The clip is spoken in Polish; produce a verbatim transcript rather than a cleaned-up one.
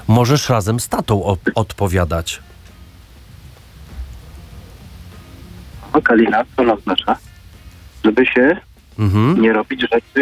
możesz razem z tatą op- odpowiadać. O, Kalina, co to oznacza? Żeby się Mhm. nie robić rzeczy